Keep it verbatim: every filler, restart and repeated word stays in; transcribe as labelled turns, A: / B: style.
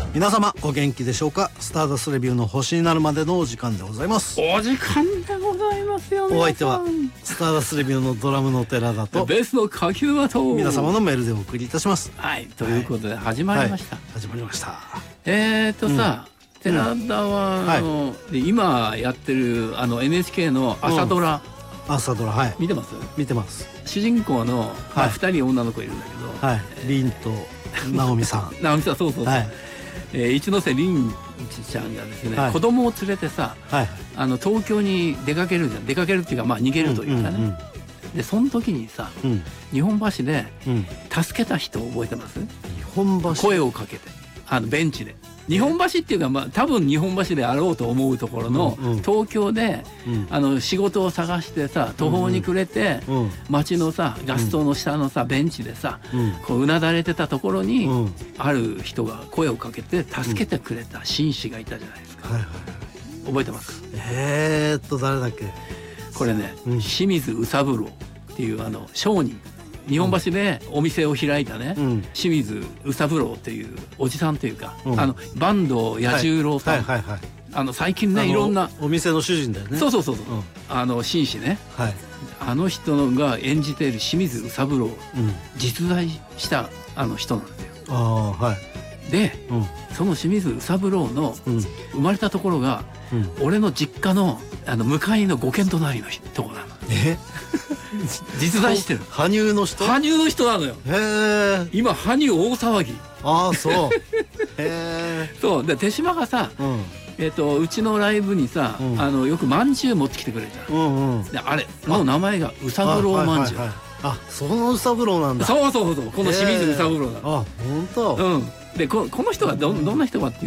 A: 皆様お元気でしょうか。スターダストレビューの星になるまでのお時間でございます。
B: お時間でございますよ。
A: お相手はスターダストレビューのドラムの寺田と
B: ベースの柿沼と
A: 皆様のメールでお送りいたします。
B: はい、ということで始まりました、
A: はいはい、始まりました。
B: えーとさ、うん、寺田は、うん、あの、はい、で今やってるあの エヌエイチケー の朝ドラ、
A: うん、朝ドラ、はい、
B: 見てます？
A: 見てます。
B: 主人公の、はいまあ、ふたり女の子いるんだけど、
A: はい、凛と直美さん
B: 直美さん、そうそうそう、はい、えー、一ノ瀬凛ちゃんがですね、はい、子供を連れてさ、はい、あの東京に出かけるじゃん。出かけるっていうか、まあ逃げるというかね、うんうんうん、でその時にさ、うん、日本橋で助けた人を覚えてます？日
A: 本橋、
B: 声をかけて、あのベンチで日本橋っていうか、まあ、多分日本橋であろうと思うところの、うんうん、東京で、うん、あの仕事を探してさ途方に暮れて、うんうん、街のさガス灯の下のさベンチでさ、うん、こううなだれてたところに、うん、ある人が声をかけて助けてくれた紳士がいたじゃないですか、うんはいはい、覚えてますか？
A: えーっと誰だっけ
B: これね、うん、清水宇三郎っていうあの商人、日本橋でお店を開いたね、うん、清水宇三郎っていうおじさんというか、うん、あの坂東彌十郎さん、はいはいはいはい、あの最近ねいろんな
A: お店の主人だよね。
B: そうそうそうそう、うん、あの紳士ね、はい、あの人が演じている清水宇三郎、うん、実在したあの人なんだよ。あ、はい、で、うん、その清水宇三郎の生まれたところが、うん、俺の実家のあの向かいの五軒隣のところなの。え実在してる。
A: 羽生の人？
B: 羽生の人なのよ。へえ。今羽生大騒ぎ。ああそう。へえ。そうで手島がさ、うん、えっとうちのライブにさ、うん、あのよく饅頭持ってきてくれるじゃん。うんうん、であれの名前が宇三郎饅頭。
A: あ、その宇三郎なんだ。
B: そうそうそう、この清水宇三郎だ。
A: あ、本当。
B: うん。でここの人がどどんな人かっていう